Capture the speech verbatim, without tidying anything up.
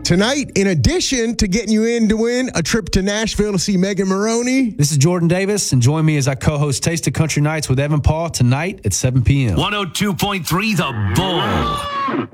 Tonight, in addition to getting you in to win a trip to Nashville to see Megan Maroney, this is Jordan Davis, and join me as I co-host Taste of Country Nights with Evan Paul tonight at seven p.m. one oh two point three The Bull.